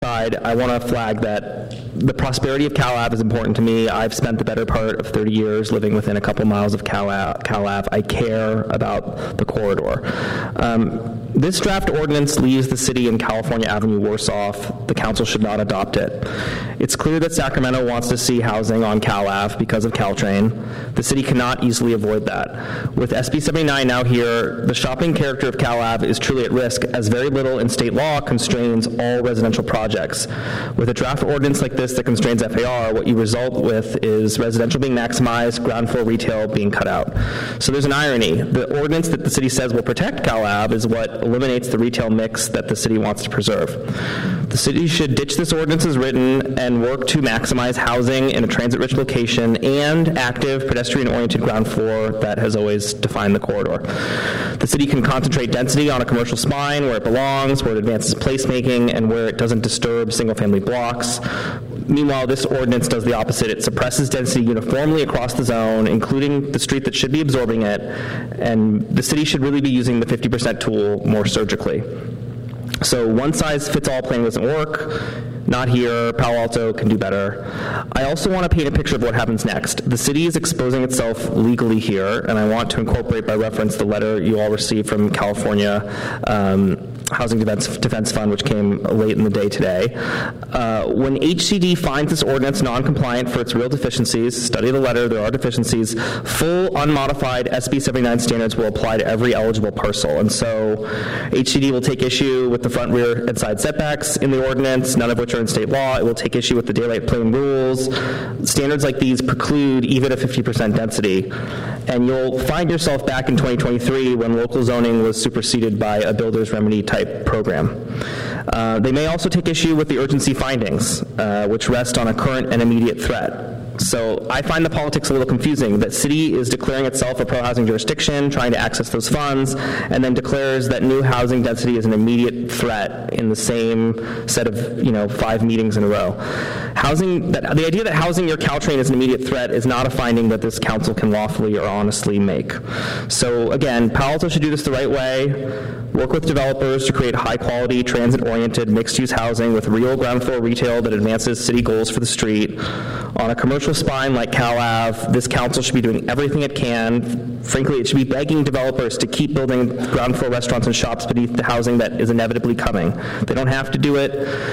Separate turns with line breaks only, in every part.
aside, I want to flag that the prosperity of Cal Ave is important to me. I've spent the better part of 30 years living within a couple miles of Cal Ave. I care about the corridor. This draft ordinance leaves the city and California Avenue worse off. The council should not adopt it. It's clear that Sacramento wants to see housing on Cal Ave because of Caltrain. The city cannot easily avoid that. With SB 79 now here, the shopping character of Cal Ave is truly at risk, as very little in state law constrains all residential projects. With a draft ordinance like this that constrains FAR, what you result with is residential being maximized, ground floor retail being cut out. So there's an irony. The ordinance that the city says will protect Cal Ave is what eliminates the retail mix that the city wants to preserve. The city should ditch this ordinance as written and work to maximize housing in a transit-rich location and active pedestrian-oriented ground floor that has always defined the corridor. The city can concentrate density on a commercial spine where it belongs, where it advances placemaking, and where it doesn't disturb single-family blocks. Meanwhile, this ordinance does the opposite. It suppresses density uniformly across the zone, including the street that should be absorbing it, and the city should really be using the 50% tool more surgically. So one-size-fits-all plan doesn't work. Not here. Palo Alto can do better. I also want to paint a picture of what happens next. The city is exposing itself legally here, and I want to incorporate by reference the letter you all received from California Housing Defense Fund, which came late in the day today. When HCD finds this ordinance non-compliant for its real deficiencies, study the letter, there are deficiencies, full unmodified SB 79 standards will apply to every eligible parcel. And so HCD will take issue with the front, rear, and side setbacks in the ordinance, none of which are in state law. It will take issue with the daylight plane rules. Standards like these preclude even a 50% density. And you'll find yourself back in 2023 when local zoning was superseded by a builder's remedy type program. They may also take issue with the urgency findings, which rest on a current and immediate threat. So I find the politics a little confusing. That city is declaring itself a pro-housing jurisdiction, trying to access those funds, and then declares that new housing density is an immediate threat in the same set of 5 meetings in a row. The idea that housing near Caltrain is an immediate threat is not a finding that this council can lawfully or honestly make. So again, Palo Alto should do this the right way. Work with developers to create high-quality, transit-oriented, mixed-use housing with real ground floor retail that advances city goals for the street. On a commercial spine like Cal Ave, this council should be doing everything it can. Frankly, it should be begging developers to keep building ground floor restaurants and shops beneath the housing that is inevitably coming. They don't have to do it,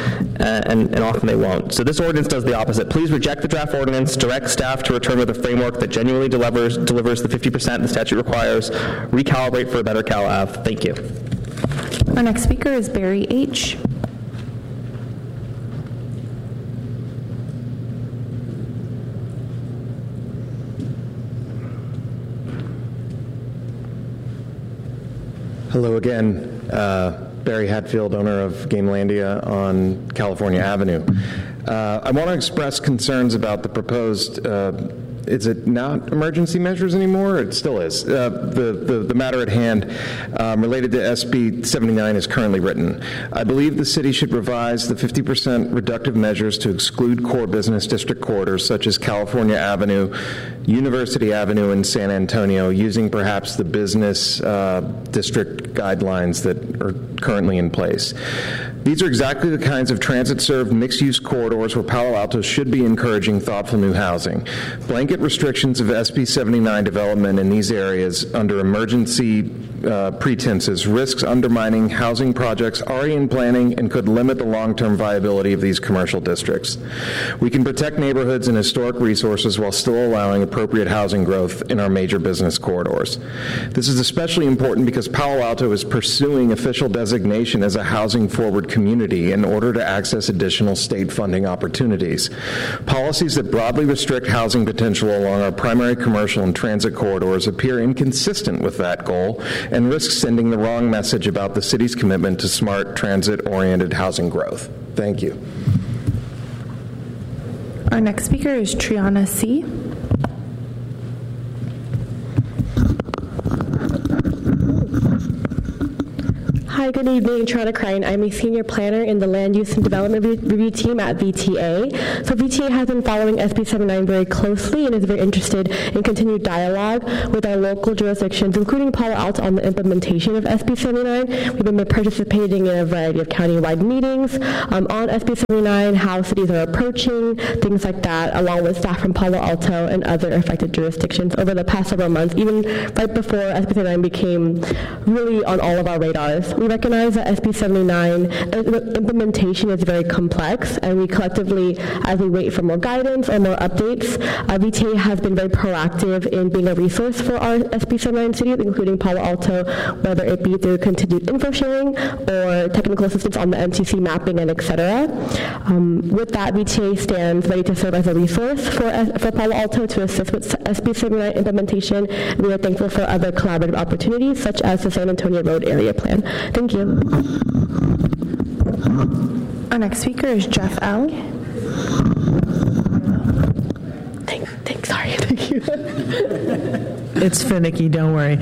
and often they won't. So this ordinance does the opposite. Please reject the draft ordinance, direct staff to return with a framework that genuinely delivers the 50% the statute requires, recalibrate for a better Cal Ave. Thank you.
Our next speaker is Barry H.
Hello again. Barry Hatfield, owner of Gamelandia on California Avenue. I want to express concerns about the proposed is it not emergency measures anymore? It still is. The matter at hand related to SB 79 is currently written. I believe the city should revise the 50% reductive measures to exclude core business district corridors such as California Avenue, University Avenue, and San Antonio, using perhaps the business district guidelines that are currently in place. These are exactly the kinds of transit-served mixed-use corridors where Palo Alto should be encouraging thoughtful new housing. Blanket restrictions of SB 79 development in these areas under emergency pretenses risks undermining housing projects already in planning and could limit the long-term viability of these commercial districts. We can protect neighborhoods and historic resources while still allowing appropriate housing growth in our major business corridors. This is especially important because Palo Alto is pursuing official designation as a housing-forward community in order to access additional state funding opportunities. Policies that broadly restrict housing potential along our primary commercial and transit corridors appear inconsistent with that goal and risk sending the wrong message about the city's commitment to smart transit-oriented housing growth. Thank you.
Our next speaker is Triana C.
Hi, good evening. Triana Crane. I'm a senior planner in the Land Use and Development Review team at VTA. So VTA has been following SB 79 very closely and is very interested in continued dialogue with our local jurisdictions, including Palo Alto, on the implementation of SB 79. We've been participating in a variety of county-wide meetings on SB 79, how cities are approaching, things like that, along with staff from Palo Alto and other affected jurisdictions over the past several months, even right before SB 79 became really on all of our radars. We recognize that SB 79 implementation is very complex, and we collectively, as we wait for more guidance or more updates, VTA has been very proactive in being a resource for our SB 79 cities, including Palo Alto, whether it be through continued info sharing or technical assistance on the MTC mapping and et cetera. With that, VTA stands ready to serve as a resource for Palo Alto to assist with SB 79 implementation, and we are thankful for other collaborative opportunities such as the San Antonio Road Area Plan. Thank you.
Our next speaker is Jeff L.
Thanks, sorry. Thank you.
It's finicky, don't worry.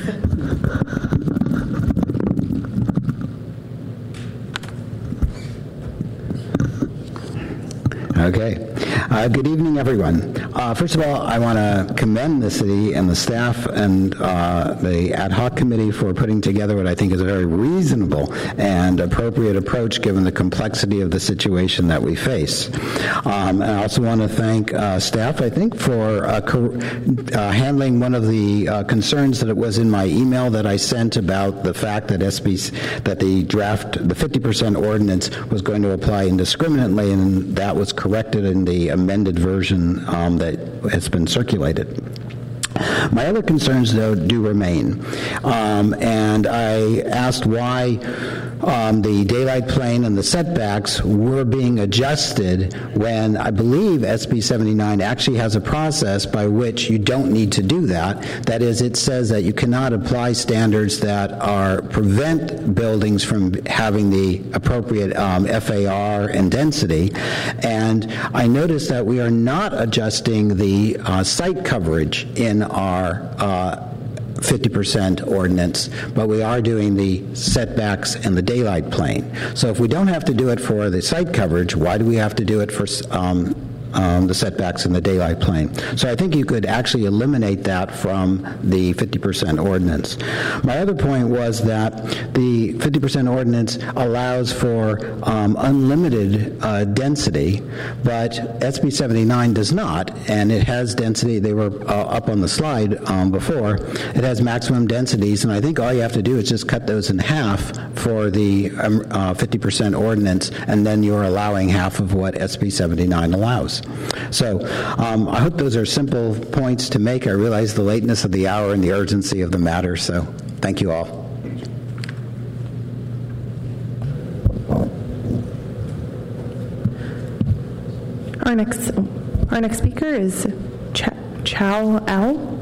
Okay. Good evening, everyone. First of all, I want to commend the city and the staff and the ad hoc committee for putting together what I think is a very reasonable and appropriate approach given the complexity of the situation that we face. And I also want to thank staff, I think, for handling one of the concerns that it was in my email that I sent about the fact that the draft, the 50% ordinance was going to apply indiscriminately, and that was corrected in the amended version that has been circulated. My other concerns, though, do remain. And I asked why the daylight plane and the setbacks were being adjusted when I believe SB 79 actually has a process by which you don't need to do that. That is, it says that you cannot apply standards that prevent buildings from having the appropriate FAR and density. And I noticed that we are not adjusting the site coverage in our 50% ordinance, but we are doing the setbacks and the daylight plane. So if we don't have to do it for the site coverage, why do we have to do it for the setbacks and the daylight plane? So I think you could actually eliminate that from the 50% ordinance. My other point was that the 50% ordinance allows for unlimited density, but SB 79 does not, and it has density. They were up on the slide before. It has maximum densities, and I think all you have to do is just cut those in half for the 50% ordinance, and then you're allowing half of what SB 79 allows. So I hope those are simple points to make. I realize the lateness of the hour and the urgency of the matter, so thank you all.
Our next speaker is Chow L.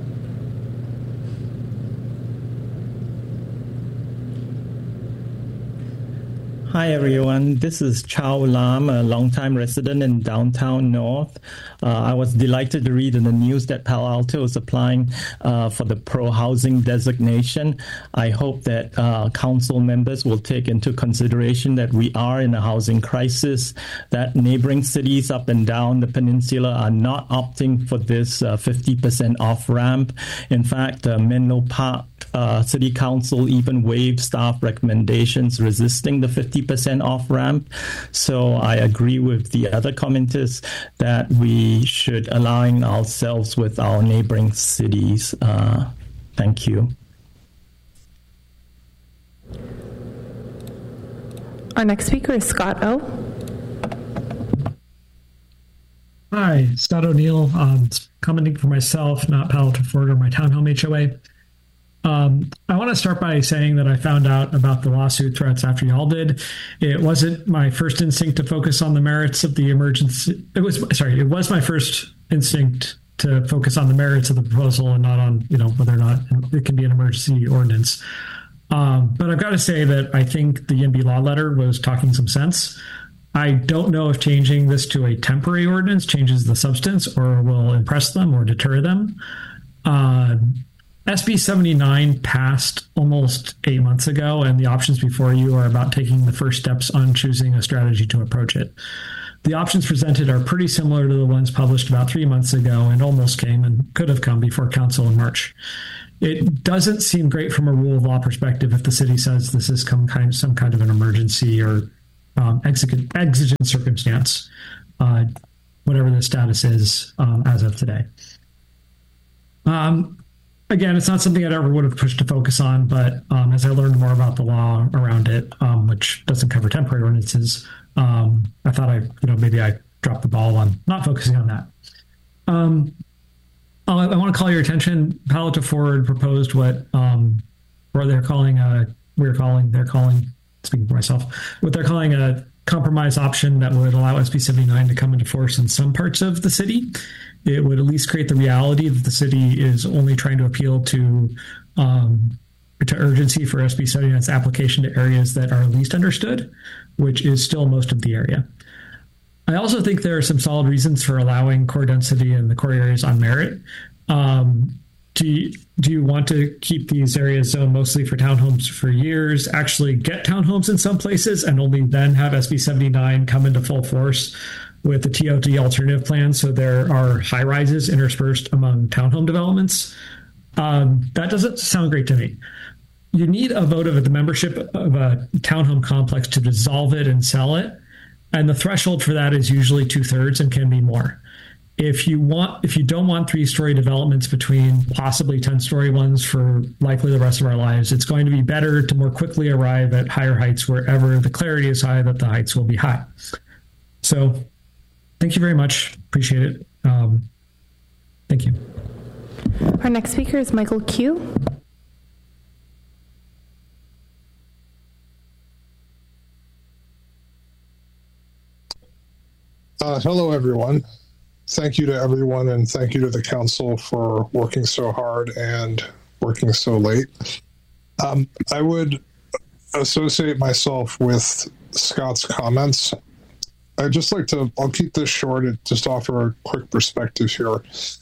Hi, everyone. This is Chow Lam, a longtime resident in downtown North. I was delighted to read in the news that Palo Alto is applying for the pro-housing designation. I hope that council members will take into consideration that we are in a housing crisis, that neighboring cities up and down the peninsula are not opting for this 50% off-ramp. In fact, Menlo Park City Council even waived staff recommendations resisting the 50% off-ramp. So I agree with the other commenters that we should align ourselves with our neighboring cities. Thank you.
Our next speaker is Scott O.
Hi, Scott O'Neill. Commenting for myself, not Palo Alto Fort or my townhome HOA. I want to start by saying that I found out about the lawsuit threats after y'all did. It wasn't my first instinct to focus on the merits of the emergency. It was my first instinct to focus on the merits of the proposal and not on, whether or not it can be an emergency ordinance. But I've got to say that I think the YIMBY law letter was talking some sense. I don't know if changing this to a temporary ordinance changes the substance or will impress them or deter them. SB 79 passed almost 8 months ago, and the options before you are about taking the first steps on choosing a strategy to approach it. The options presented are pretty similar to the ones published about 3 months ago and almost came and could have come before council in March. It doesn't seem great from a rule of law perspective if the city says this is some kind of an emergency or exigent circumstance, whatever the status is as of today. Again, it's not something I ever would have pushed to focus on, but as I learned more about the law around it, which doesn't cover temporary ordinances, I thought maybe I dropped the ball on not focusing on that. I want to call your attention. Palo Alto Forward proposed what they're calling a compromise option that would allow SB 79 to come into force in some parts of the city. It would at least create the reality that the city is only trying to appeal to urgency for SB 79's application to areas that are least understood, which is still most of the area. I also think there are some solid reasons for allowing core density in the core areas on merit. Do you want to keep these areas zoned mostly for townhomes for years, actually get townhomes in some places, and only then have SB 79 come into full force with the TOD alternative plan so there are high rises interspersed among townhome developments? That doesn't sound great to me. You need a vote of the membership of a townhome complex to dissolve it and sell it. And the threshold for that is usually 2/3 and can be more. If you don't want 3-story developments between possibly 10-story ones for likely the rest of our lives, it's going to be better to more quickly arrive at higher heights wherever the clarity is high that the heights will be high. So thank you very much. Appreciate it. Thank you.
Our next speaker is Michael Q.
Hello, everyone. Thank you to everyone, and thank you to the council for working so hard and working so late. I would associate myself with Scott's comments. I'd just like to, I'll keep this short and just offer a quick perspective here.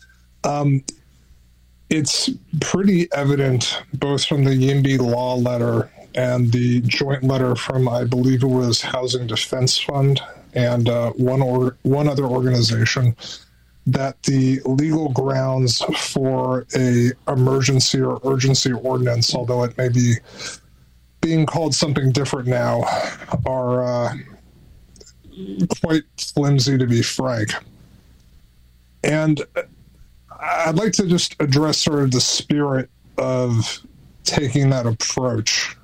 It's pretty evident, both from the YIMBY law letter and the joint letter from, I believe it was Housing Defense Fund and one other organization, that the legal grounds for a emergency or urgency ordinance, although it may be being called something different now, are quite flimsy, to be frank. And I'd like to just address sort of the spirit of taking that approach.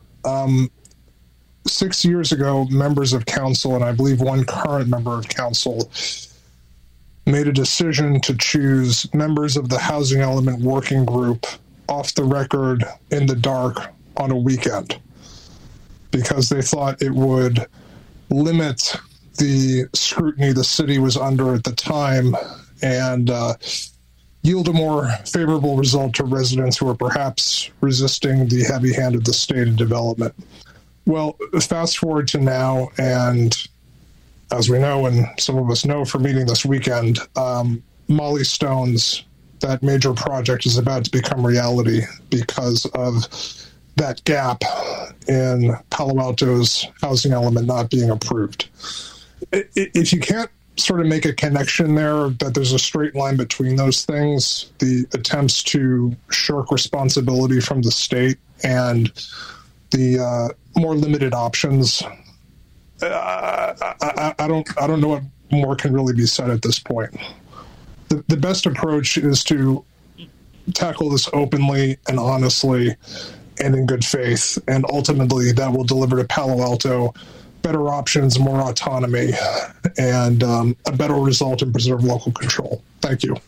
6 years ago, members of council, and I believe one current member of council, made a decision to choose members of the Housing Element Working Group off the record in the dark on a weekend because they thought it would limit the scrutiny the city was under at the time and yield a more favorable result to residents who are perhaps resisting the heavy hand of the state in development. Well, fast forward to now, and as we know, and some of us know from meeting this weekend, Molly Stone's, that major project is about to become reality because of that gap in Palo Alto's housing element not being approved. If you can't sort of make a connection there, that there's a straight line between those things, the attempts to shirk responsibility from the state and the more limited options, I don't know what more can really be said at this point. The best approach is to tackle this openly and honestly and in good faith, and ultimately that will deliver to Palo Alto better options, more autonomy, and a better result and preserve local control. Thank you.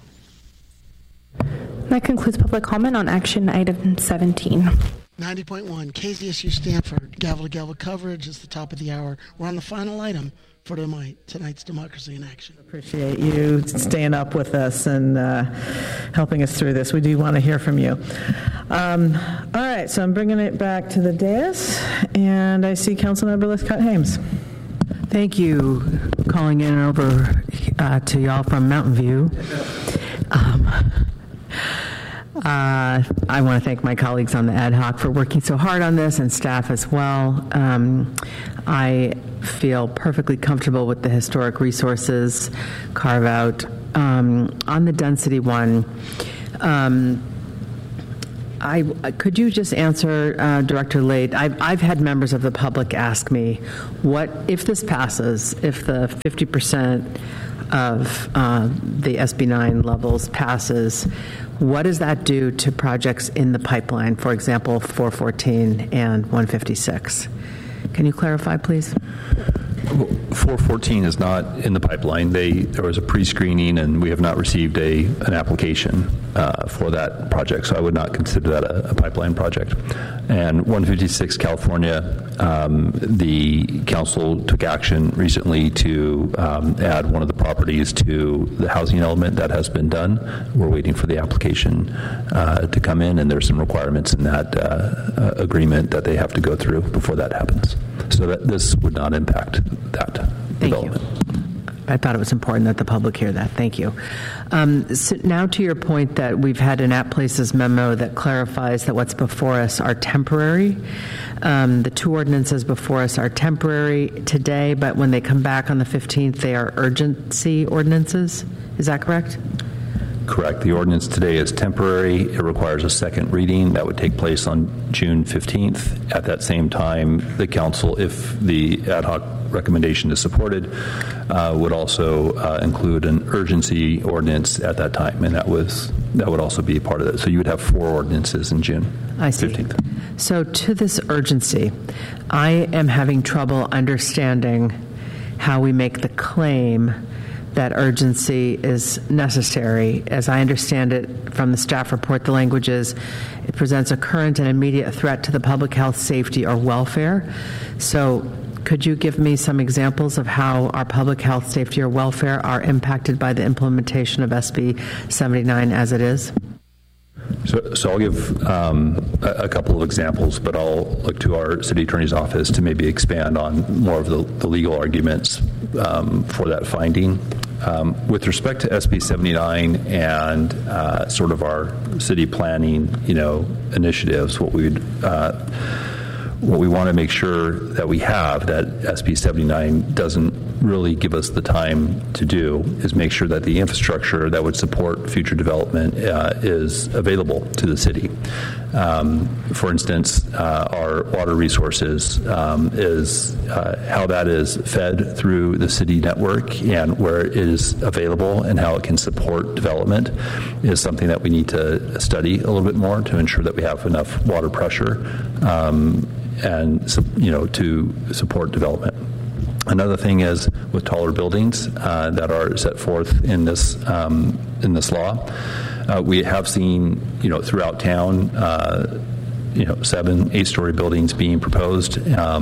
That concludes public comment on action item 17.
90.1 KZSU Stanford, gavel to gavel coverage. It's the top of the hour. We're on the final item for tonight's Democracy in Action.
Appreciate you staying up with us and helping us through this. We do want to hear from you. All right, so I'm bringing it back to the dais, and I see Councilmember Lythcott Hames.
Thank you. Calling in over to y'all from Mountain View. I want to thank my colleagues on the ad hoc for working so hard on this, and staff as well. I feel perfectly comfortable with the historic resources carve out. On the density one, could you just answer, Director Late? I've had members of the public ask me, what if this passes, if the 50% of the SB9 levels passes, what does that do to projects in the pipeline, for example, 414 and 156? Can you clarify, please?
414 is not in the pipeline. There was a pre-screening, and we have not received an application for that project, so I would not consider that a pipeline project. And 156 California, the council took action recently to add one of the properties to the housing element. That has been done. We're waiting for the application to come in, and there's some requirements in that agreement that they have to go through before that happens. So that this would not impact that development.
I thought it was important that the public hear that. Thank you. So now to your point that we've had an App Places memo that clarifies that what's before us are temporary. The two ordinances before us are temporary today, but when they come back on the 15th, they are urgency ordinances. Is that correct?
Correct. The ordinance today is temporary. It requires a second reading. That would take place on June 15th. At that same time, the council, if the ad hoc recommendation is supported, would also include an urgency ordinance at that time, and that would also be a part of it. So you would have 4 ordinances in June 15th.
So to this urgency, I am having trouble understanding how we make the claim that urgency is necessary. As I understand it from the staff report, the language is, it presents a current and immediate threat to the public health, safety, or welfare. So could you give me some examples of how our public health, safety, or welfare are impacted by the implementation of SB 79 as it is?
So I'll give a couple of examples, but I'll look to our city attorney's office to maybe expand on more of the legal arguments for that finding. With respect to SB 79 and sort of our city planning, initiatives, what we want to make sure that we have, that SB 79 doesn't really give us the time to do, is make sure that the infrastructure that would support future development is available to the city. For instance, our water resources is how that is fed through the city network and where it is available and how it can support development is something that we need to study a little bit more to ensure that we have enough water pressure and to support development. Another thing is with taller buildings that are set forth in this law. We have seen, throughout town, 7, 8-story buildings being proposed,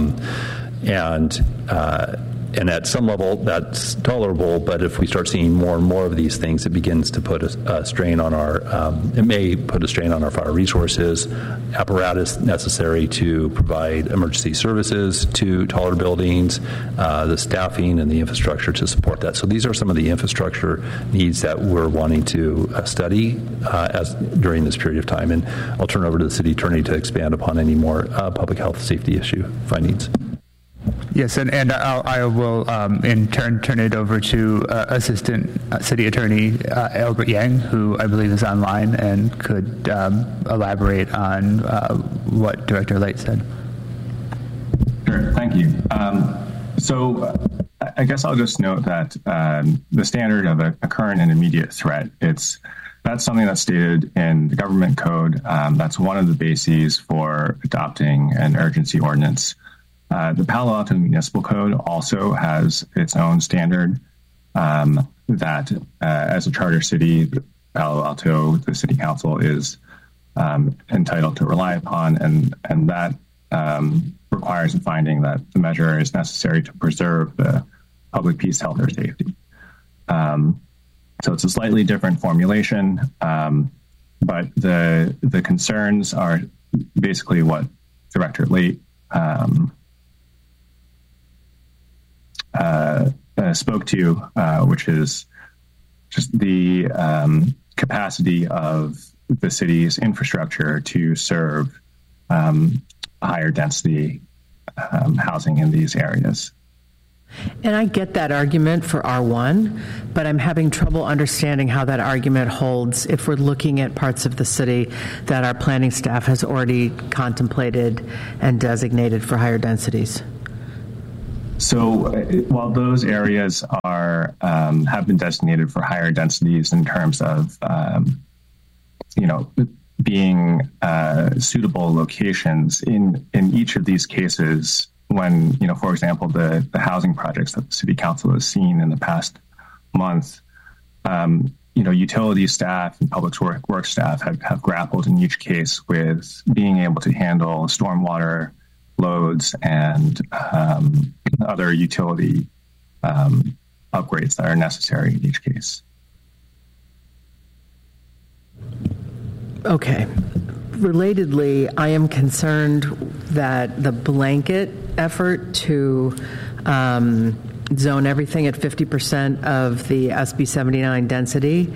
and at some level that's tolerable. But if we start seeing more and more of these things, it begins to put a strain on our. It may put a strain on our fire resources, apparatus necessary to provide emergency services to taller buildings, the staffing and the infrastructure to support that. So these are some of the infrastructure needs that we're wanting to study during this period of time. And I'll turn over to the city attorney to expand upon any more public health safety issue findings.
Yes, and I will in turn it over to Assistant City Attorney Albert Yang, who I believe is online and could elaborate on what Director Late said.
Sure, thank you. So I guess I'll just note that the standard of a current and immediate threat, that's something that's stated in the government code. That's one of the bases for adopting an urgency ordinance. The Palo Alto Municipal Code also has its own standard that, as a charter city, Palo Alto, the city council, is entitled to rely upon, and that requires a finding that the measure is necessary to preserve the public peace, health, or safety. So it's a slightly different formulation, but the concerns are basically what Director Late spoke to, which is just the capacity of the city's infrastructure to serve higher density housing in these areas.
And I get that argument for R1, but I'm having trouble understanding how that argument holds if we're looking at parts of the city that our planning staff has already contemplated and designated for higher densities.
So while those areas are have been designated for higher densities in terms of being suitable locations, in each of these cases, when, for example, the housing projects that the City Council has seen in the past month, utility staff and public works staff have grappled in each case with being able to handle stormwater loads and other utility upgrades that are necessary in each case.
Okay. Relatedly, I am concerned that the blanket effort to zone everything at 50% of the SB 79 density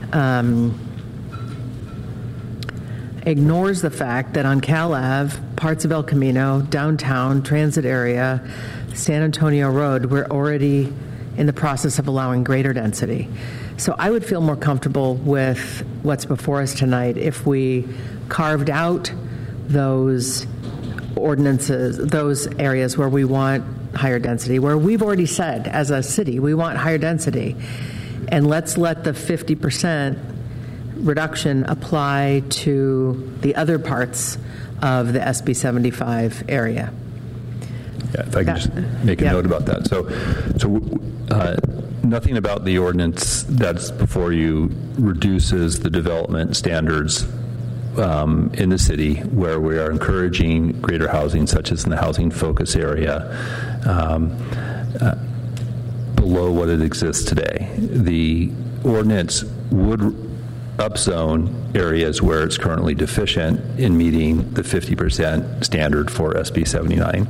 ignores the fact that on Cal Ave, parts of El Camino, downtown, transit area, San Antonio Road, we're already in the process of allowing greater density. So I would feel more comfortable with what's before us tonight if we carved out those ordinances, those areas where we want higher density, where we've already said as a city we want higher density, and let's let the 50% reduction apply to the other parts of the SB 75 area.
Yeah, if I could just make a note about that. So nothing about the ordinance that's before you reduces the development standards in the city, where we are encouraging greater housing, such as in the housing focus area, below what it exists today. The ordinance would upzone areas where it's currently deficient in meeting the 50% standard for SB 79.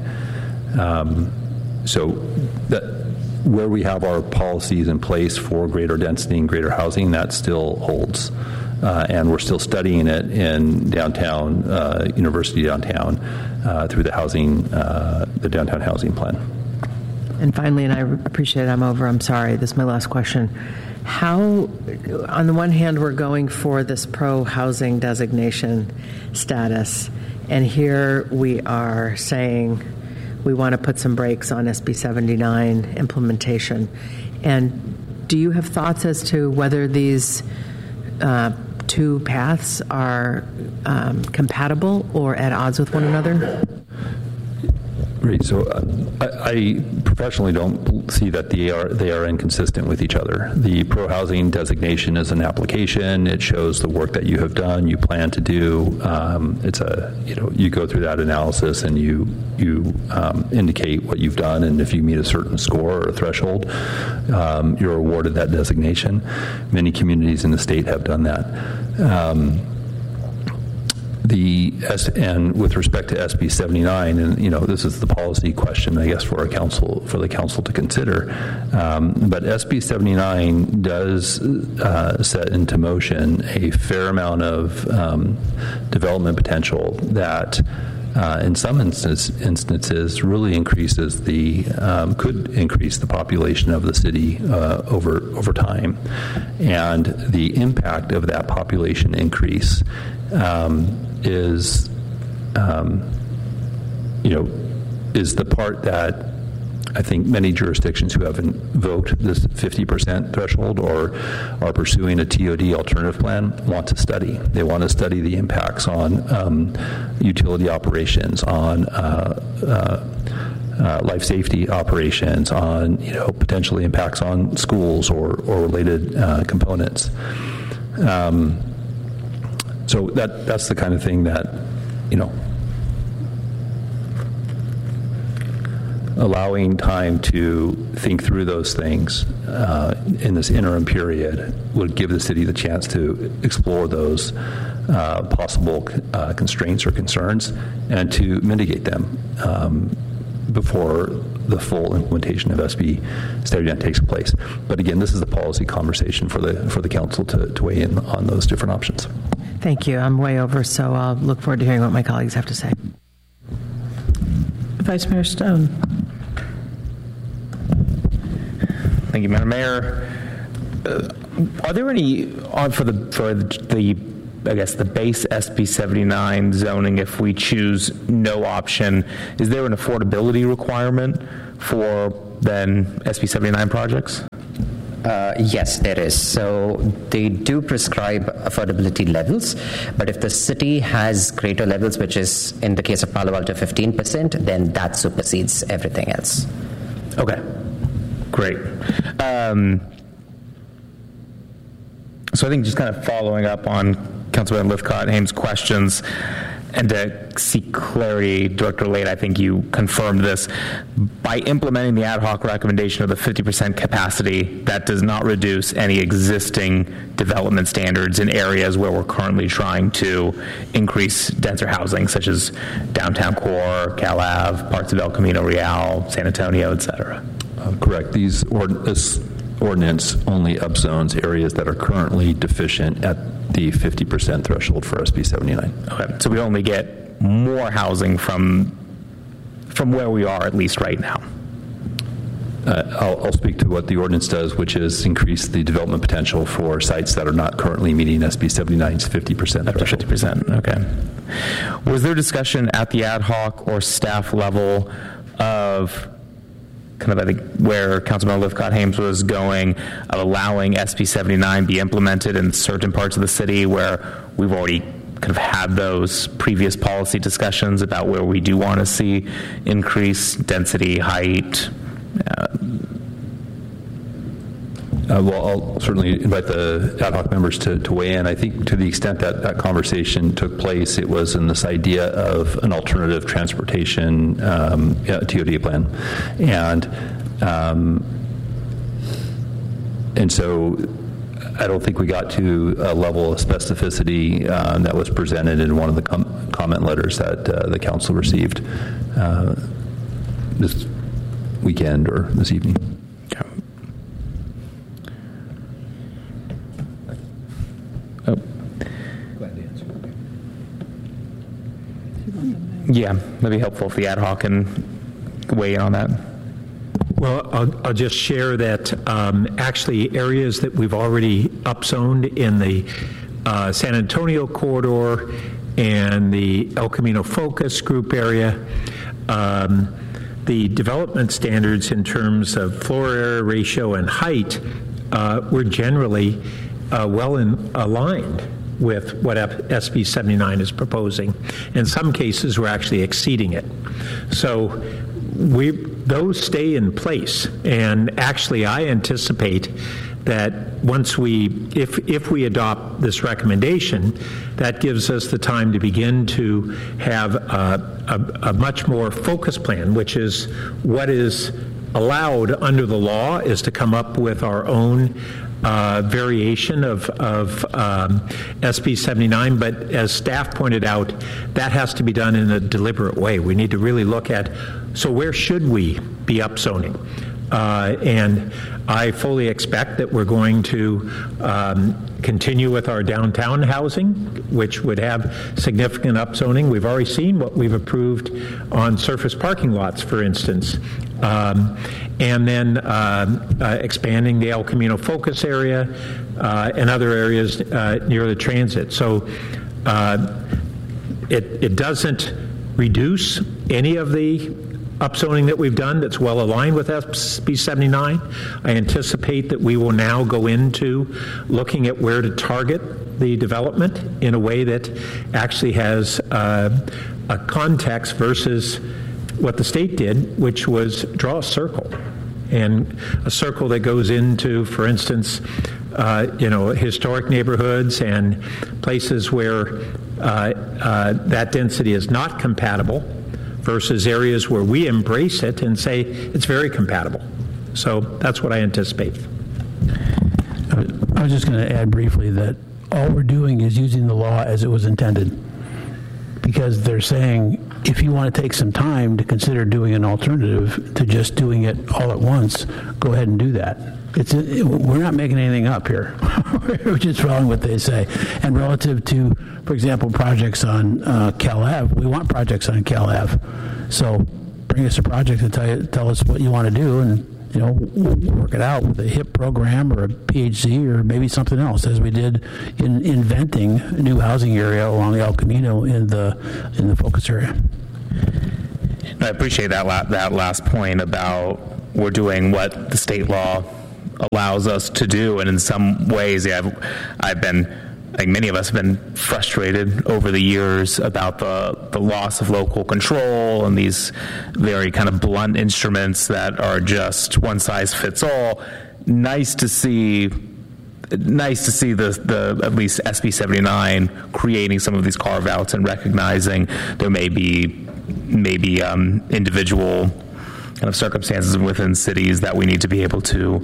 So that where we have our policies in place for greater density and greater housing, that still holds. And we're still studying it in downtown, University Downtown, through the downtown housing plan.
And finally, and I appreciate it, I'm sorry, this is my last question. How, on the one hand, we're going for this pro-housing designation status, and here we are saying we want to put some brakes on SB 79 implementation. And do you have thoughts as to whether these two paths are compatible or at odds with one another?
Right. So I professionally don't see that they are inconsistent with each other. The pro-housing designation is an application. It shows the work that you have done, you plan to do. You go through that analysis and you indicate what you've done, and if you meet a certain score or a threshold, you're awarded that designation. Many communities in the state have done that. And with respect to SB 79, and this is the policy question, I guess, for the council to consider. But SB 79 does set into motion a fair amount of development potential that, in some instances, really could increase the population of the city over time, and the impact of that population increase is the part that I think many jurisdictions who have invoked this 50% threshold or are pursuing a TOD alternative plan want to study. They want to study the impacts on utility operations, on life safety operations, on potentially impacts on schools or related components. So that's the kind of thing that, allowing time to think through those things in this interim period would give the city the chance to explore those possible constraints or concerns and to mitigate them before the full implementation of SB 79 takes place. But again, this is a policy conversation for the council to weigh in on those different options.
Thank you. I'm way over, so I'll look forward to hearing what my colleagues have to say.
Vice Mayor Stone.
Thank you, Madam Mayor. Are there any for the I guess the base SB 79 zoning? If we choose no option, is there an affordability requirement for then SB 79 projects?
Yes, there is. So they do prescribe affordability levels, but if the city has greater levels, which is in the case of Palo Alto 15%, then that supersedes everything else.
Okay, great. So I think just kind of following up on Councilman Lithcott-Hames' questions, and to seek clarity, Director Late, I think you confirmed this. By implementing the ad hoc recommendation of the 50% capacity, that does not reduce any existing development standards in areas where we're currently trying to increase denser housing, such as downtown core, Cal Ave, parts of El Camino Real, San Antonio, et cetera.
Correct. This ordinance only upzones areas that are currently deficient at the 50% threshold for SB 79.
Okay, so we only get more housing from where we are, at least right now.
I'll speak to what the ordinance does, which is increase the development potential for sites that are not currently meeting SB 79's 50% threshold.
50%, okay. Was there discussion at the ad hoc or staff level of kind of, I think, where Councilman Lithcott-Hames was going, of allowing SB 79 be implemented in certain parts of the city where we've already kind of had those previous policy discussions about where we do want to see increased density, height?
Well, I'll certainly invite the ad hoc members to weigh in. I think to the extent that that conversation took place, it was in this idea of an alternative transportation TOD plan. And so I don't think we got to a level of specificity that was presented in one of the comment letters that the council received this weekend or this evening.
Yeah, that'd be helpful if the ad hoc can weigh in on that.
Well, I'll just share that actually areas that we've already upzoned in the San Antonio corridor and the El Camino Focus group area, the development standards in terms of floor area ratio and height were generally well aligned with what SB 79 is proposing. In some cases, we're actually exceeding it. So those stay in place. And actually, I anticipate that once if we adopt this recommendation, that gives us the time to begin to have a much more focused plan, which is what is allowed under the law is to come up with our own variation of SB 79, but as staff pointed out, that has to be done in a deliberate way. We need to really look at, so where should we be upzoning? And I fully expect that we're going to continue with our downtown housing, which would have significant upzoning. We've already seen what we've approved on surface parking lots, for instance. And then expanding the El Camino Focus area and other areas near the transit. So it doesn't reduce any of the upzoning that we've done that's well aligned with SB 79. I anticipate that we will now go into looking at where to target the development in a way that actually has a context versus what the state did, which was draw a circle. And a circle that goes into, for instance, historic neighborhoods and places where that density is not compatible versus areas where we embrace it and say it's very compatible. So that's what I anticipate.
I was just going to add briefly that all we're doing is using the law as it was intended, because they're saying if you want to take some time to consider doing an alternative to just doing it all at once, go ahead and do that. We're not making anything up here. We're just following what they say. And relative to, for example, projects on Cal Ave, we want projects on Cal Ave. So bring us a project and tell us what you want to do, and we'll work it out with a HIP program or a PHC or maybe something else, as we did in inventing a new housing area along the El Camino in the focus area.
I appreciate that last point about we're doing what the state law allows us to do, and in some ways, I've been, like many of us, have been frustrated over the years about the loss of local control and these very kind of blunt instruments that are just one size fits all. Nice to see the at least SB 79 creating some of these carve outs and recognizing there may be individual kind of circumstances within cities that we need to be able to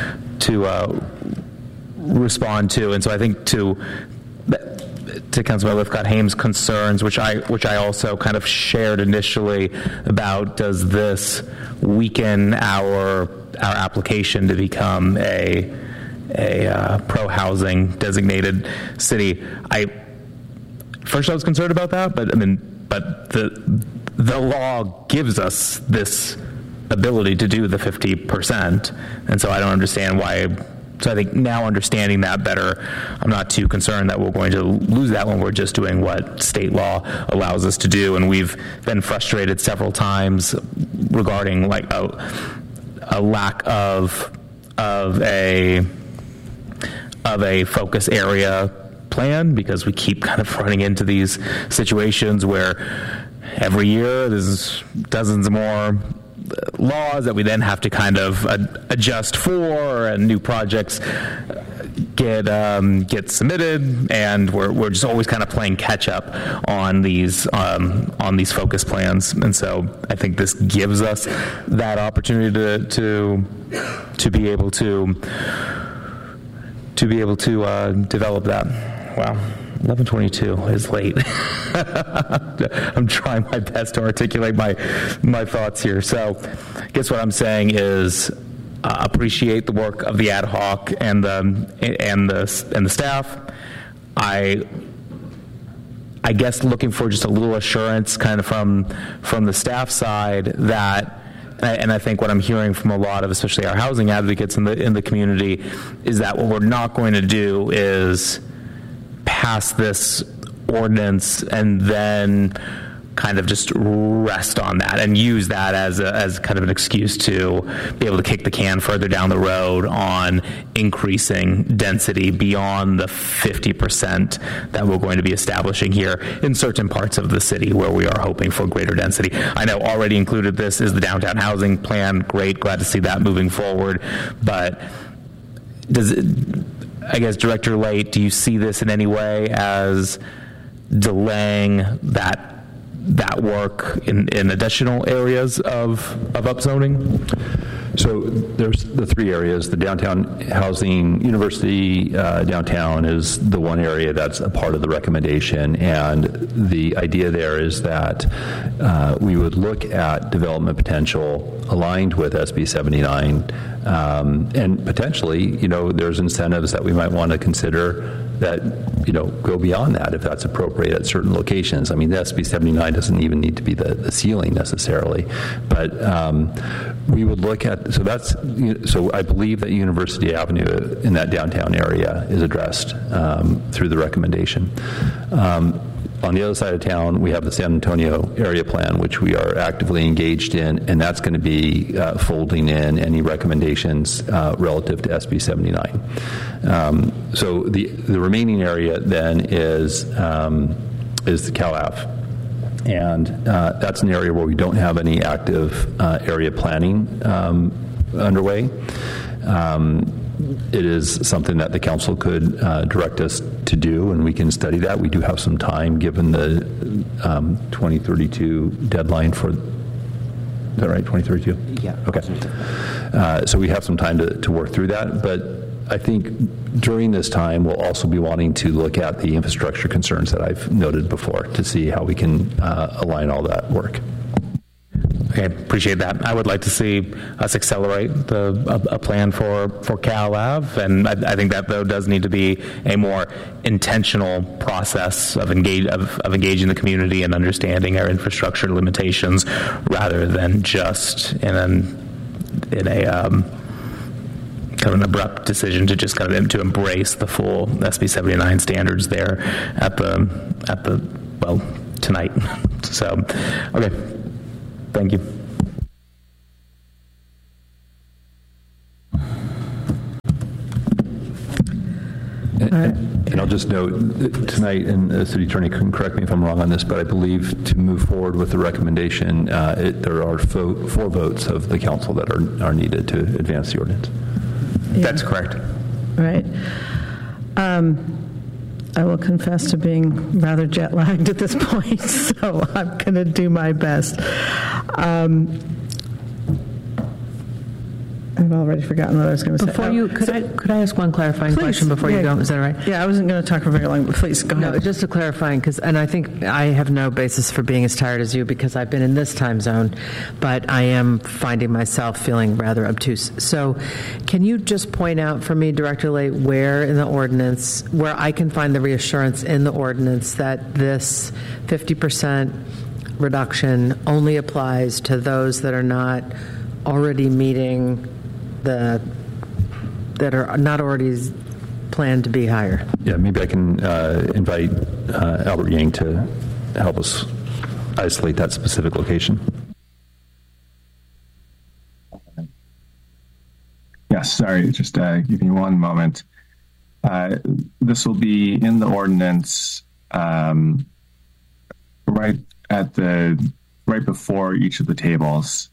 respond to. And so I think to Councilmember Lithcott-Hames' concerns, which I also kind of shared initially, about does this weaken our application to become a pro-housing designated city. First I was concerned about that, but the law gives us this ability to do the 50%, and so I don't understand why. So I think now understanding that better, I'm not too concerned that we're going to lose that when we're just doing what state law allows us to do. And we've been frustrated several times regarding like a lack of a focus area plan, because we keep kind of running into these situations where every year there's dozens more laws that we then have to kind of adjust for, and new projects get submitted, and we're just always kind of playing catch up on these focus plans. And so I think this gives us that opportunity to be able to develop that. Wow. 11:22 is late. I'm trying my best to articulate my thoughts here. So I guess what I'm saying is appreciate the work of the ad hoc and the staff. I guess looking for just a little assurance kind of from the staff side that, and I think what I'm hearing from a lot of, especially our housing advocates in the community, is that what we're not going to do is pass this ordinance and then kind of just rest on that and use that as kind of an excuse to be able to kick the can further down the road on increasing density beyond the 50% that we're going to be establishing here in certain parts of the city where we are hoping for greater density. I know already included this is the downtown housing plan. Great, glad to see that moving forward. But I guess, Director Late, do you see this in any way as delaying that work in additional areas of upzoning?
So there's the three areas. The downtown housing, University downtown is the one area that's a part of the recommendation, and the idea there is that we would look at development potential aligned with SB 79, and potentially, there's incentives that we might want to consider that, go beyond that if that's appropriate at certain locations. I mean, the SB 79 doesn't even need to be the ceiling necessarily, but we would look at, so I believe that University Avenue in that downtown area is addressed through the recommendation. On the other side of town, we have the San Antonio area plan, which we are actively engaged in, and that's going to be folding in any recommendations relative to SB 79. So the remaining area then is the Cal Ave. And that's an area where we don't have any active area planning underway. It is something that the council could direct us to do, and we can study that. We do have some time given the 2032 deadline for, is that right, 2032?
Yeah.
Okay. So we have some time to work through that, but I think during this time, we'll also be wanting to look at the infrastructure concerns that I've noted before to see how we can align all that work.
Okay, appreciate that. I would like to see us accelerate a plan for Cal Ave, and I think that though does need to be a more intentional process of engaging the community and understanding our infrastructure limitations, rather than just in a kind of an abrupt decision to just kind of to embrace the full SB 79 standards there at the tonight. So, okay. Thank you.
And I'll just note tonight, and the city attorney can correct me if I'm wrong on this, but I believe to move forward with the recommendation, there are 4 votes of the council that are needed to advance the ordinance.
Yeah.
That's correct.
Right. I will confess to being rather jet lagged at this point, so I'm going to do my best. I've already forgotten what I was going to say.
Before you, could I ask one clarifying question before you go? Is that all right?
Yeah, I wasn't going to talk for very long, but please go ahead.
No, just a clarifying, and I think I have no basis for being as tired as you because I've been in this time zone, but I am finding myself feeling rather obtuse. So, can you just point out for me, Director Late, where in the ordinance, where I can find the reassurance in the ordinance that this 50% reduction only applies to those that are not already meeting that are not already planned to be higher?
Yeah, maybe I can invite Albert Yang to help us isolate that specific location.
Yes, sorry, just give me one moment. This will be in the ordinance right before each of the tables.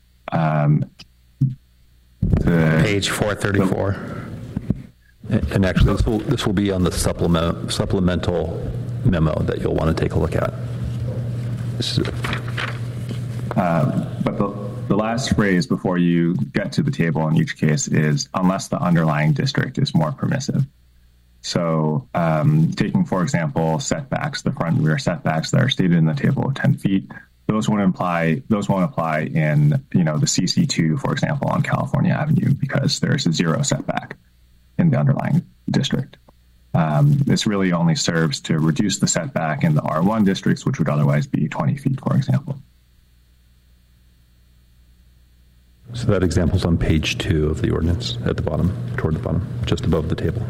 Page 434.
And actually, this will be on the supplemental memo that you'll want to take a look at.
But the last phrase before you get to the table in each case is unless the underlying district is more permissive. So taking, for example, setbacks, the front and rear setbacks that are stated in the table of 10 feet, those won't apply in, the CC2, for example, on California Avenue, because there's a 0 setback in the underlying district. This really only serves to reduce the setback in the R1 districts, which would otherwise be 20 feet, for example.
So that example is on page 2 of the ordinance at the bottom, toward the bottom, just above the table.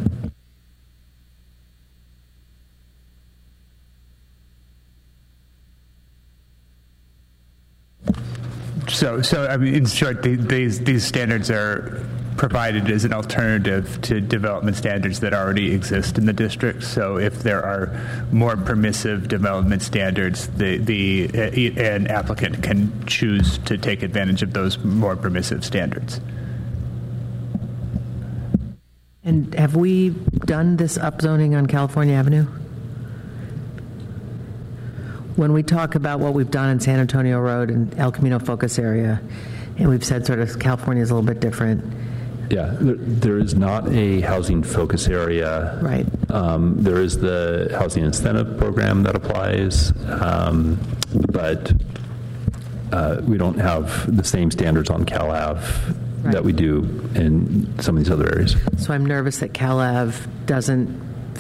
So I mean, in short, these standards are provided as an alternative to development standards that already exist in the district. So if there are more permissive development standards, an applicant can choose to take advantage of those more permissive standards.
And have we done this upzoning on California Avenue? When we talk about what we've done in San Antonio Road and El Camino focus area, and we've said sort of California is a little bit different.
Yeah, there is not a housing focus area.
Right.
There is the housing incentive program that applies, but we don't have the same standards on Cal Ave that we do in some of these other areas.
So I'm nervous that Cal Ave doesn't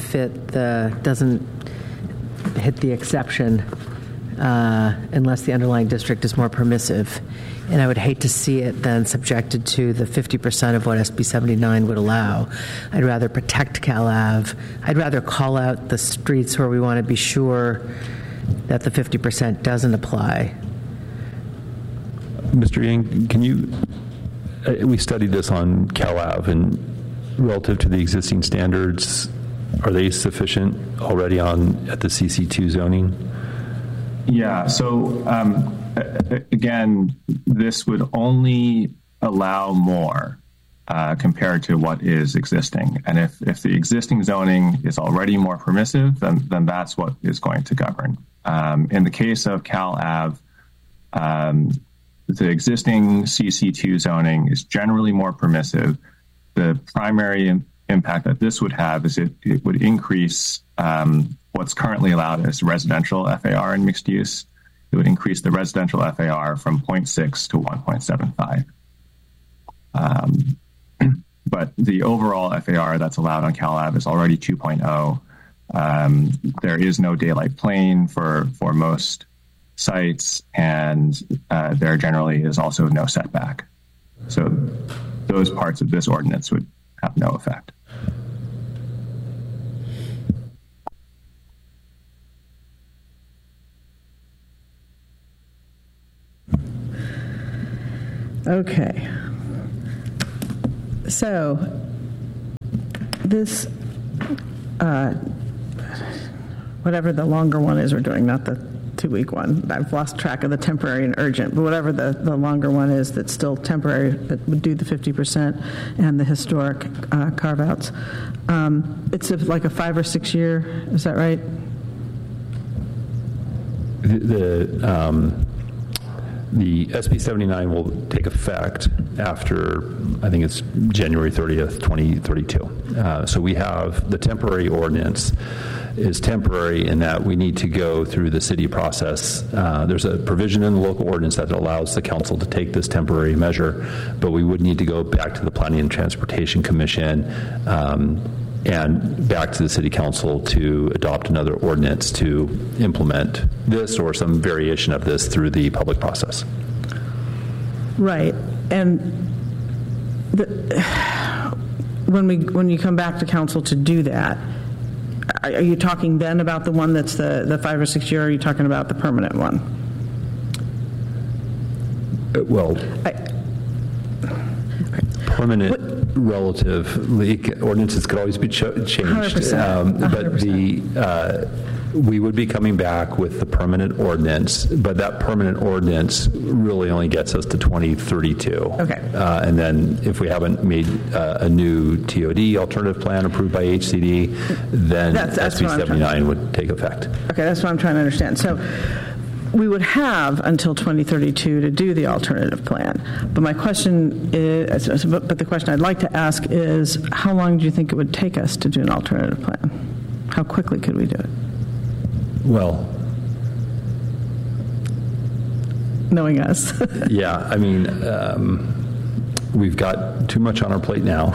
hit the exception unless the underlying district is more permissive. And I would hate to see it then subjected to the 50% of what SB 79 would allow. I'd rather protect Cal Ave. I'd rather call out the streets where we want to be sure that the 50% doesn't apply.
Mr. Yang, can you, we studied this on Cal Ave, and relative to the existing standards, are they sufficient already at the CC2 zoning?
Yeah, so again, this would only allow more compared to what is existing. And if the existing zoning is already more permissive, then that's what is going to govern. In the case of Cal Ave, the existing CC2 zoning is generally more permissive. The primary impact that this would have is it would increase what's currently allowed as residential FAR in mixed use. It would increase the residential FAR from 0.6 to 1.75. But the overall FAR that's allowed on Cal Ave is already 2.0. There is no daylight plane for most sites, and there generally is also no setback. So those parts of this ordinance would have no effect.
Okay. So this, whatever the longer one is we're doing, not the 2-week one. I've lost track of the temporary and urgent, but whatever the longer one is that's still temporary, that would do the 50% and the historic carve-outs. It's like a 5 or 6 year, is that right?
The SB 79 will take effect after, I think it's January 30th, 2032. So we have the temporary ordinance is temporary in that we need to go through the city process. There's a provision in the local ordinance that allows the council to take this temporary measure, but we would need to go back to the Planning and Transportation Commission and back to the city council to adopt another ordinance to implement this or some variation of this through the public process.
Right. And when you come back to council to do that, are you talking then about the one that's the 5 or 6 year, or are you talking about the permanent one?
Permanent relatively, ordinances could always be changed.
100%.
But we would be coming back with the permanent ordinance, but that permanent ordinance really only gets us to 2032.
Okay.
And then if we haven't made a new TOD alternative plan approved by HCD, then SB 79 would take effect.
Okay, that's what I'm trying to understand. So we would have until 2032 to do the alternative plan. But my question is, but the question I'd like to ask is, how long do you think it would take us to do an alternative plan? How quickly could we do it?
Well,
knowing us.
Yeah, I mean, we've got too much on our plate now.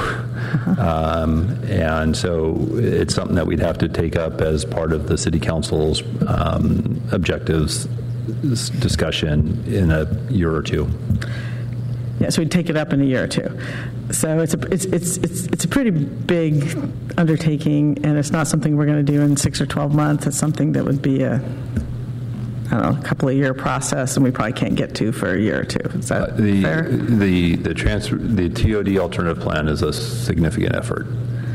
And so it's something that we'd have to take up as part of the city council's objectives discussion in a year or two.
Yeah, so we'd take it up in a year or two. So it's a pretty big undertaking, and it's not something we're going to do in 6 or 12 months. It's something that would be a couple of year process, and we probably can't get to for a year or two. Is that fair?
The TOD alternative plan is a significant effort.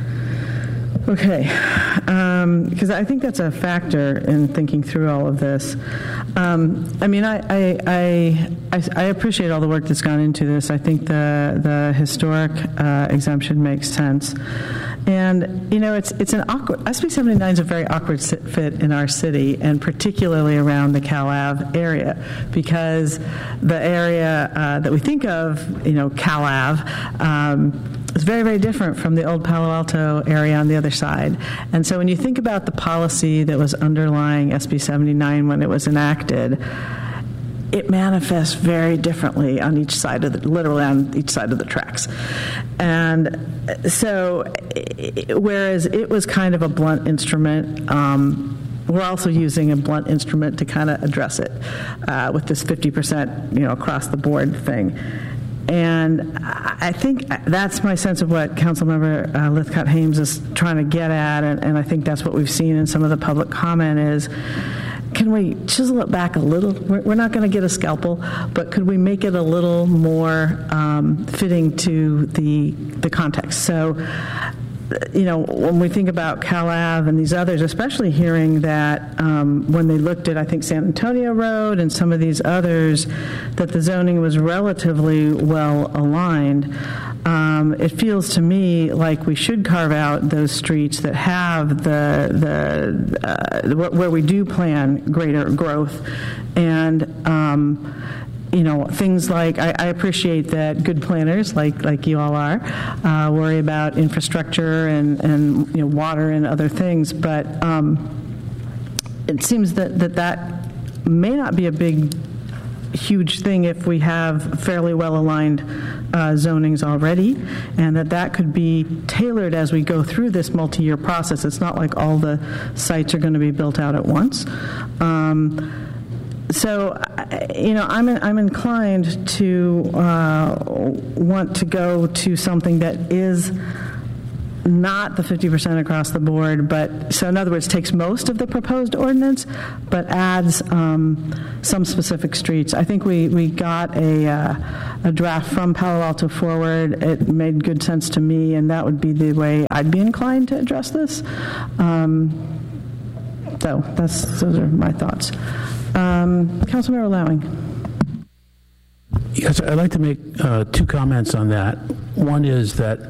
Okay, because I think that's a factor in thinking through all of this. I mean, I appreciate all the work that's gone into this. I think the historic exemption makes sense. And, you know, it's an awkward, SB 79 is a very awkward fit in our city, and particularly around the Cal Ave area, because the area that we think of, you know, Cal Ave, is very, very different from the old Palo Alto area on the other side. And so when you think about the policy that was underlying SB 79 when it was enacted, it manifests very differently on each side of literally on each side of the tracks. And so, whereas it was kind of a blunt instrument, we're also using a blunt instrument to kind of address it with this 50%, you know, across the board thing. And I think that's my sense of what Councilmember Lithcott-Hames is trying to get at, and I think that's what we've seen in some of the public comment is, can we chisel it back a little? We're not going to get a scalpel, but could we make it a little more fitting to the context? So, you know, when we think about Cal Ave and these others, especially hearing that when they looked at, I think, San Antonio Road and some of these others, that the zoning was relatively well aligned, it feels to me like we should carve out those streets that have where we do plan greater growth, and things like, I appreciate that good planners like you all are worry about infrastructure and water and other things, but it seems that may not be a huge thing if we have fairly well-aligned zonings already, and that could be tailored as we go through this multi-year process. It's not like all the sites are going to be built out at once. So, I'm inclined to want to go to something that is not the 50% across the board, but so in other words, takes most of the proposed ordinance, but adds some specific streets. I think we got a draft from Palo Alto Forward. It made good sense to me, and that would be the way I'd be inclined to address this. So those are my thoughts. Councilmember Allowing.
Yes, I'd like to make two comments on that. One is that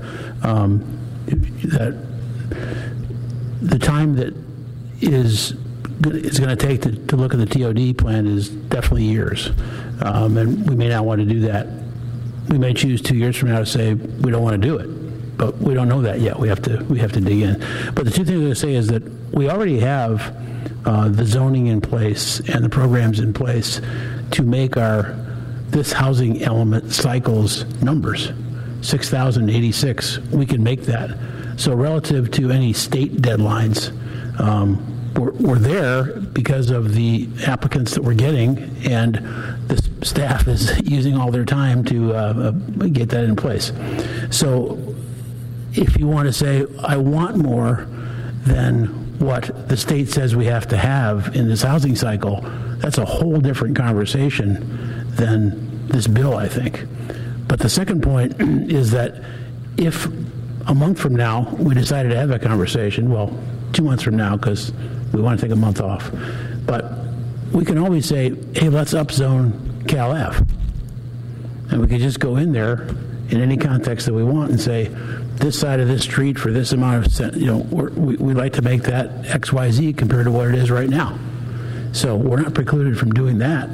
the time that it's going to take to look at the TOD plan is definitely years, and we may not want to do that. We may choose 2 years from now to say we don't want to do it, but we don't know that yet. We have to dig in. But the two things I'm going to say is that we already have the zoning in place and the programs in place to make this housing element cycles numbers. 6,086, we can make that. So relative to any state deadlines, we're there because of the applicants that we're getting, and the staff is using all their time to get that in place. So if you want to say, I want more than what the state says we have to have in this housing cycle, that's a whole different conversation than this bill, I think. But the second point is that if a month from now we decided to have a conversation, well, 2 months from now because we want to take a month off, but we can always say, hey, let's upzone Cal Ave. And we can just go in there in any context that we want and say, this side of this street for this amount of, we like to make that XYZ compared to what it is right now. So we're not precluded from doing that.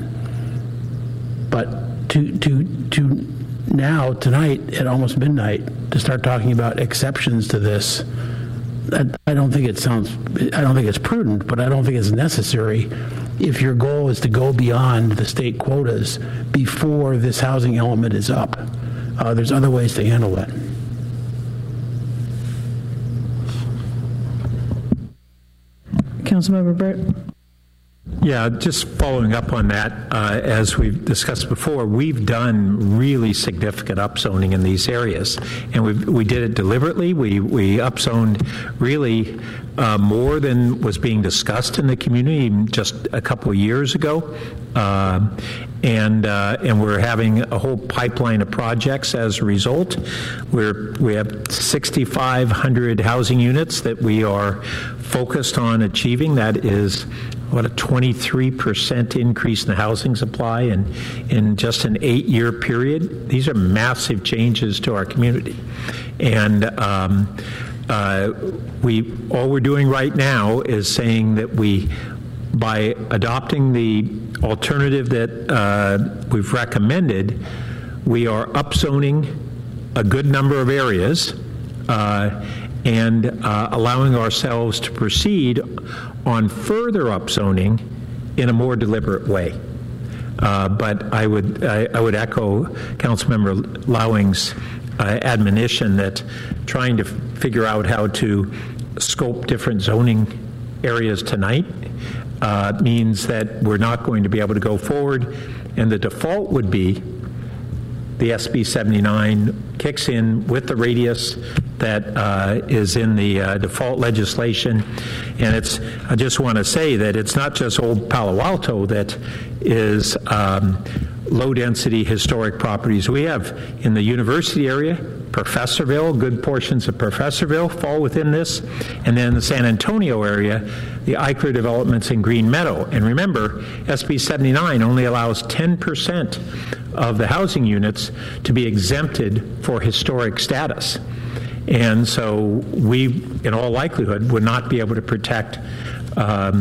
But to now, tonight, at almost midnight, to start talking about exceptions to this, I don't think it's prudent, but I don't think it's necessary if your goal is to go beyond the state quotas before this housing element is up. There's other ways to handle that.
Councilmember Burt.
Yeah, just following up on that, as we've discussed before, we've done really significant upzoning in these areas, and we did it deliberately. We upzoned really more than was being discussed in the community just a couple of years ago, and we're having a whole pipeline of projects as a result. We have 6,500 housing units that we are focused on achieving. That is a 23% increase in the housing supply in just an 8-year period. These are massive changes to our community. And all we're doing right now is saying that by adopting the alternative that we've recommended, we are upzoning a good number of areas and allowing ourselves to proceed on further upzoning in a more deliberate way. But I would echo Councilmember Lowing's admonition that trying to figure out how to scope different zoning areas tonight means that we're not going to be able to go forward, and the default would be the SB 79 kicks in with the radius that is in the default legislation. And I just want to say that it's not just old Palo Alto that is low-density historic properties. We have in the university area, Professorville, good portions of Professorville fall within this, and then in the San Antonio area, the Eichler developments in Green Meadow. And remember, SB 79 only allows 10% of the housing units to be exempted for historic status. And so we, in all likelihood, would not be able to protect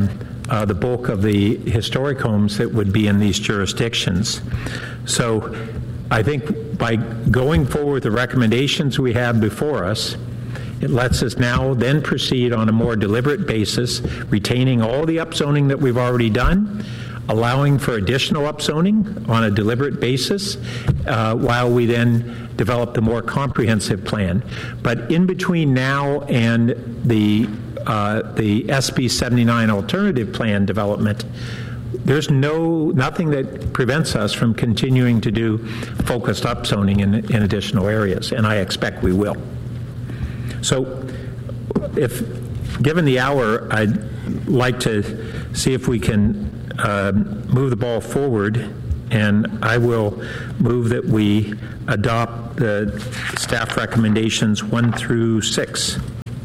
the bulk of the historic homes that would be in these jurisdictions. So I think by going forward with the recommendations we have before us, it lets us now then proceed on a more deliberate basis, retaining all the upzoning that we've already done, allowing for additional upzoning on a deliberate basis, while we then develop the more comprehensive plan. But in between now and the SB 79 alternative plan development, there's nothing that prevents us from continuing to do focused upzoning in additional areas, and I expect we will. So if given the hour, I'd like to see if we can move the ball forward, and I will move that we adopt the staff recommendations 1 through 6.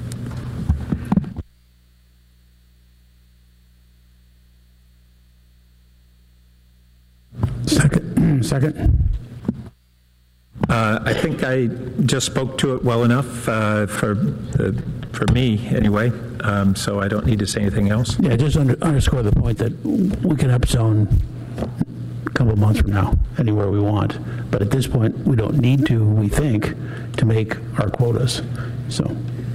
Second.
I think I just spoke to it well enough for me anyway, so I don't need to say anything else.
Yeah, just underscore the point that we can upzone a couple of months from now anywhere we want, but at this point we don't need to, we think, to make our quotas. So